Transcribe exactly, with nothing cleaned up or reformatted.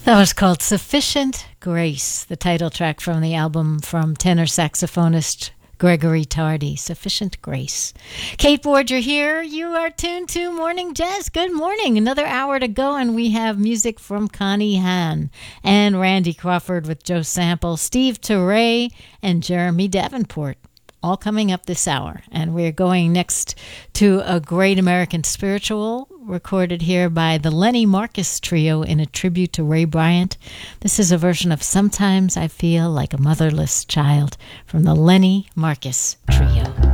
That was called Sufficient Grace, the title track from the album from tenor saxophonist Gregory Tardy, Sufficient Grace. Kate Ward, you're here. You are tuned to Morning Jazz. Good morning. Another hour to go, and we have music from Connie Hahn and Randy Crawford with Joe Sample, Steve Turre, and Jeremy Davenport. All coming up this hour. And we're going next to a great American spiritual recorded here by the Lenny Marcus Trio in a tribute to Ray Bryant. This is a version of Sometimes I Feel Like a Motherless Child from the Lenny Marcus Trio.